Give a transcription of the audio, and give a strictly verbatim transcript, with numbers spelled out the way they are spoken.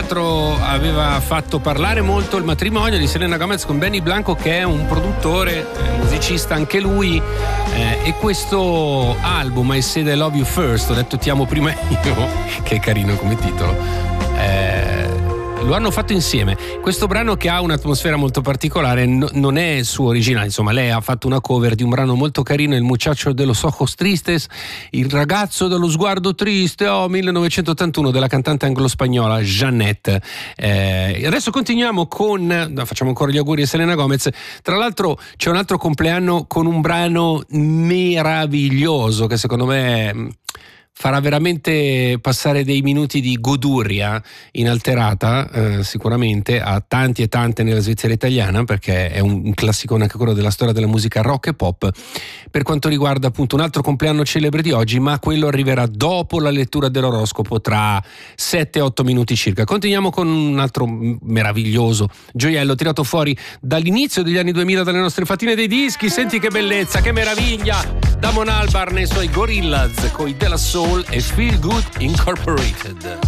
l'altro aveva fatto parlare molto il matrimonio di Selena Gomez con Benny Blanco, che è un produttore, musicista anche lui, eh, e questo album I Said I Love You First, ho detto ti amo prima io, che è carino come titolo, eh, lo hanno fatto insieme. Questo brano, che ha un'atmosfera molto particolare, no, non è suo originale, insomma lei ha fatto una cover di un brano molto carino, Il muchacho de los ojos tristes, il ragazzo dello sguardo triste, oh, millenovecentottantuno, della cantante anglo-spagnola Jeanette. Eh, adesso continuiamo con, no, facciamo ancora gli auguri a Selena Gomez. Tra l'altro c'è un altro compleanno con un brano meraviglioso che secondo me farà veramente passare dei minuti di goduria inalterata, eh, sicuramente a tanti e tante nella Svizzera italiana, perché è un, un classicone anche quello della storia della musica rock e pop. Per quanto riguarda appunto un altro compleanno celebre di oggi, ma quello arriverà dopo la lettura dell'oroscopo, tra sette otto minuti circa. Continuiamo con un altro meraviglioso gioiello tirato fuori dall'inizio degli anni duemila dalle nostre fatine dei dischi. Senti che bellezza, che meraviglia! Damon Albarn e i suoi Gorillaz con i Della Soul e Feel Good Incorporated.